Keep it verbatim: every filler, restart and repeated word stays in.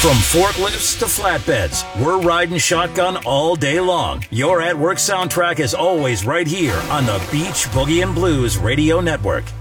From forklifts to flatbeds, we're riding shotgun all day long. Your at-work soundtrack is always right here on the Beach Boogie and Blues Radio Network.